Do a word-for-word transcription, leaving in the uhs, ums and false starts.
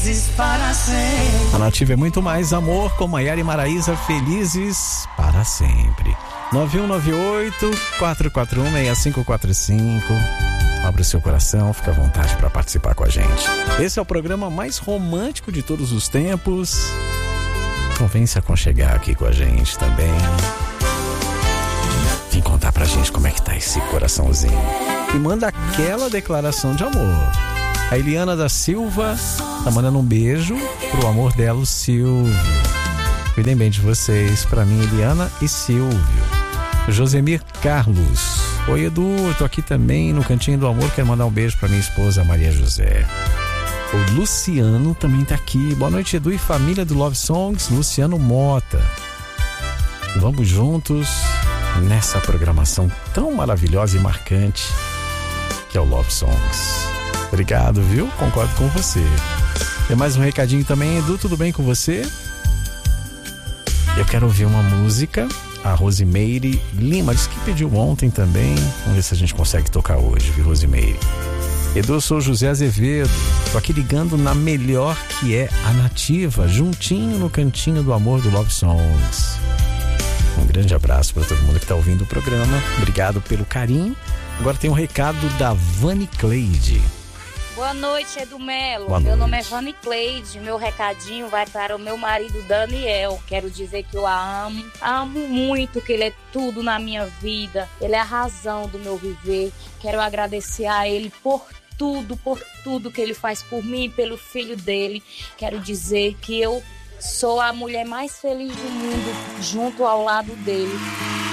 felizes para sempre. A Nativa é muito mais amor, com Maiara e Maraísa, felizes para sempre. nove um nove oito, quatro quatro um, seis cinco quatro cinco. Abre o seu coração, fica à vontade para participar com a gente. Esse é o programa mais romântico de todos os tempos. Então vem se aconchegar aqui com a gente também. Vem contar pra gente como é que tá esse coraçãozinho. E manda aquela declaração de amor. A Eliana da Silva tá mandando um beijo pro amor dela, o Silvio. Cuidem bem de vocês. Pra mim, Eliana e Silvio. Josemir Carlos. Oi, Edu, eu tô aqui também no Cantinho do Amor. Quero mandar um beijo pra minha esposa, Maria José. O Luciano também tá aqui. Boa noite, Edu e família do Love Songs. Luciano Mota. Vamos juntos nessa programação tão maravilhosa e marcante que é o Love Songs. Obrigado, viu? Concordo com você. Tem mais um recadinho também, Edu, tudo bem com você? Eu quero ouvir uma música. A Rosimeire Lima disse que pediu ontem também. Vamos ver se a gente consegue tocar hoje, viu, Rosimeire? Edu, eu sou José Azevedo. Tô aqui ligando na melhor que é a Nativa, juntinho no Cantinho do Amor do Love Songs. Um grande abraço para todo mundo que tá ouvindo o programa. Obrigado pelo carinho. Agora tem um recado da Vani Cleide. Boa noite, Edu Melo. Boa meu noite. nome é Vani Cleide. Meu recadinho vai para o meu marido Daniel. Quero dizer que eu a amo. Amo muito, que ele é tudo na minha vida. Ele é a razão do meu viver. Quero agradecer a ele por tudo, por tudo que ele faz por mim e pelo filho dele. Quero dizer que eu sou a mulher mais feliz do mundo junto ao lado dele.